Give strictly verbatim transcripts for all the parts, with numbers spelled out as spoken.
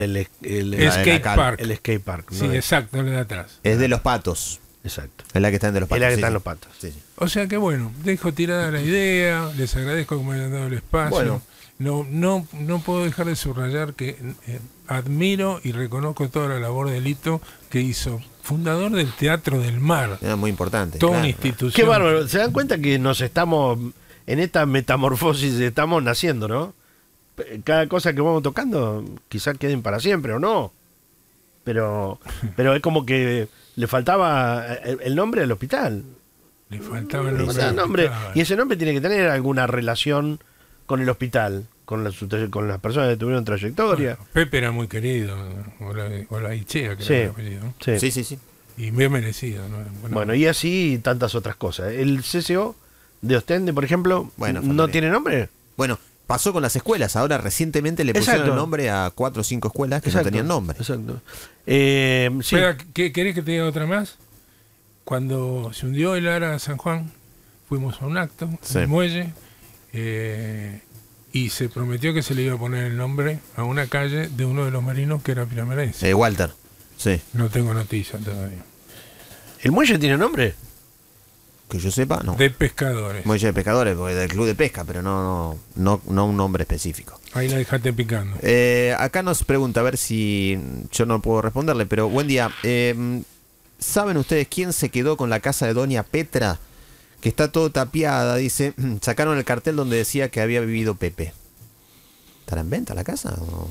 El, el, el, el skate el, park. El skate park. Sí, ¿no? exacto, el de atrás. Es de los Patos. Exacto. Es la que está en de los Patos. Es la que sí, está en sí. los Patos. Sí, sí. O sea que bueno, dejo tirada la idea, les agradezco que me hayan dado el espacio. Bueno. No, no, no puedo dejar de subrayar que eh, admiro y reconozco toda la labor de Lito que hizo, fundador del Teatro del Mar, Era muy importante. toda claro. una institución. Qué bárbaro. ¿Se dan cuenta que nos estamos, en esta metamorfosis, estamos naciendo, ¿no? Cada cosa que vamos tocando, quizás queden para siempre o no. Pero, pero es como que le faltaba el, el nombre al hospital. Le faltaba el O nombre. sea, del nombre, hospital. y ese nombre tiene que tener alguna relación con el hospital, con las, con las personas que tuvieron trayectoria. Bueno, Pepe era muy querido, o la, o la Ichea, que Sí. era el apellido, ¿no? Sí. Sí, sí, sí. Y bien merecido. ¿no? Bueno, Bueno, y así tantas otras cosas. El C C O de Ostende, por ejemplo, Bueno, ¿no faltaría. tiene nombre? Bueno, pasó con las escuelas. Ahora recientemente le pusieron Exacto. el nombre a cuatro o cinco escuelas que Exacto, no tenían nombre. Exacto. Eh, sí. Espera, ¿qué- ¿querés que te diga otra más? Cuando se hundió el Ara San Juan, fuimos a un acto Sí. en el muelle eh, y se prometió que se le iba a poner el nombre a una calle de uno de los marinos que era piramerense. Eh, Walter. Sí. No tengo noticia todavía. ¿El muelle tiene nombre? Que yo sepa, no. De pescadores. Muelle de pescadores, porque del club de pesca, pero no, no, no, no un nombre específico. Ahí la dejaste picando. Eh, acá nos pregunta, a ver si yo no puedo responderle, pero buen día. Eh, ¿Saben ustedes quién se quedó con la casa de Doña Petra? Que está todo tapiada, dice. Sacaron el cartel donde decía que había vivido Pepe. ¿Estará en venta la casa? o?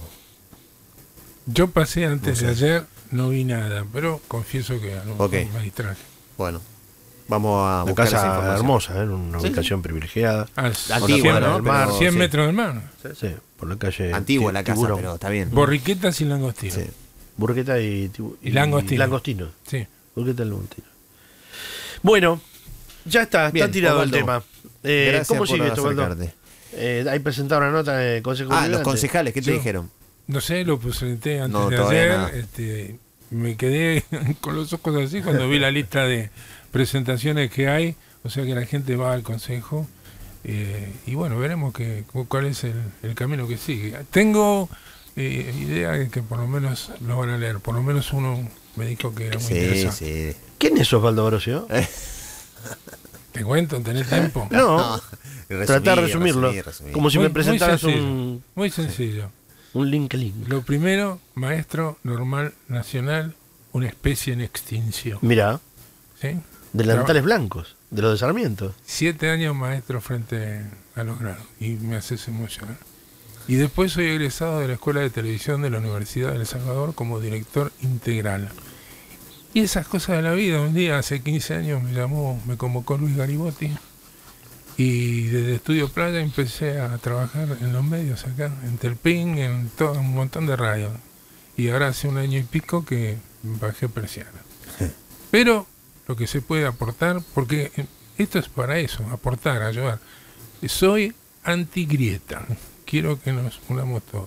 Yo pasé antes No sé. de ayer, no vi nada, pero confieso que a lo Ok. mejor me distraje. Bueno, vamos a Una buscar esa casa información. hermosa, ¿eh? Una Sí, ubicación privilegiada. Ah, Antigua, cien, ¿no? del mar, Pero- cien sí. metros del mar. Sí, por la calle. Antigua Ti- la casa, Tiburón. pero está bien. Borriquetas y langostinos. Sí. Burgueta y, tibu- Y langostino. langostino. Sí. Burgueta y langostino. Bueno, ya está, Bien, está tirado Osvaldo. el tema. Eh, Gracias ¿Cómo por sigue esto, Osvaldo? acercarte. Eh, ahí presentaron una nota de Consejo Ah, los Deliberante. concejales, ¿qué te Sí. dijeron? No sé, lo presenté antes No, de todavía ayer. nada. Este, me quedé con los ojos así cuando vi la lista de presentaciones que hay. O sea que la gente va al consejo. eh, y bueno, veremos que, cu- cuál es el, el camino que sigue. Tengo eh, idea de que por lo menos lo van a leer. Por lo menos uno me dijo que era muy Sí, interesante. sí. ¿Quién es Osvaldo Orosio? ¿Te cuento? ¿Tenés tiempo? No, Resumir, tratar de resumirlo. resumir, resumir. Como si Muy- me muy presentaras sencillo. un, Muy sencillo. un link link. Lo primero, maestro normal nacional, una especie en extinción. Mirá, ¿Sí? delantales blancos, de los de Sarmiento. Siete años maestro frente a los grados y me haces emocionar. Y después soy egresado de la Escuela de Televisión de la Universidad de El Salvador como director integral. Y esas cosas de la vida, un día hace quince años me llamó, me convocó Luis Garibotti y desde Estudio Playa empecé a trabajar en los medios acá, en Telpín, en todo un montón de radios. Y ahora hace un año y pico que bajé persiana. Pero lo que se puede aportar, porque esto es para eso, aportar, ayudar. Soy antigrieta, quiero que nos unamos todos.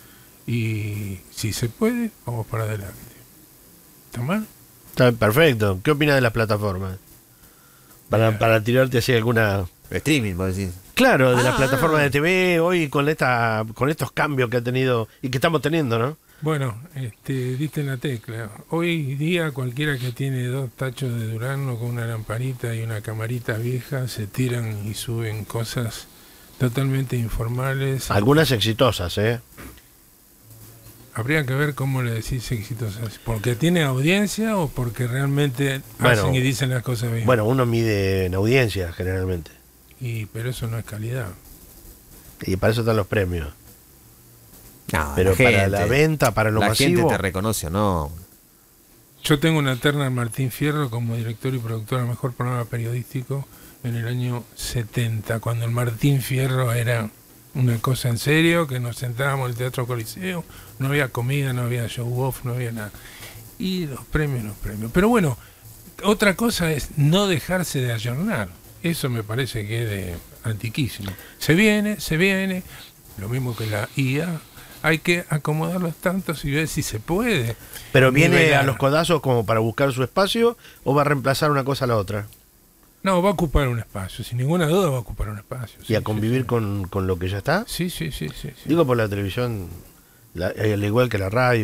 Y si se puede, vamos para adelante. ¿Está mal? Está perfecto. ¿Qué opinas de las plataformas? Para, para tirarte así alguna... Streaming, vos decís. Claro, de las Ah. plataformas de T V hoy con esta con estos cambios que ha tenido y que estamos teniendo, ¿no? Bueno, este, diste en la tecla. Hoy día cualquiera que tiene dos tachos de durazno con una lamparita y una camarita vieja se tiran y suben cosas totalmente informales. Algunas exitosas, ¿eh? Habría que ver cómo le decís exitosas. ¿Porque tiene audiencia o porque realmente Bueno, hacen y dicen las cosas bien? Bueno, uno mide en audiencia generalmente. Y, pero eso no es calidad. Y para eso están los premios. No, Pero la para gente, la venta, para lo la masivo... gente te reconoce o no. Yo tengo una terna en Martín Fierro como director y productor del mejor programa periodístico en el año setenta, cuando el Martín Fierro era una cosa en serio, que nos sentábamos en el Teatro Coliseo, no había comida, no había show off, no había nada. Y los premios, los premios. Pero bueno, otra cosa es no dejarse de ayornar. Eso me parece que es de antiquísimo. Se viene, se viene, lo mismo que la I A, hay que acomodar los tantos y ver si se puede. Pero viene nivelar. a los codazos como para buscar su espacio o va a reemplazar una cosa a la otra. No, va a ocupar un espacio, sin ninguna duda va a ocupar un espacio. Y sí, a sí, convivir sí. con, con lo que ya está. Sí, sí, sí, sí, sí. Digo por la televisión la- al igual que la radio.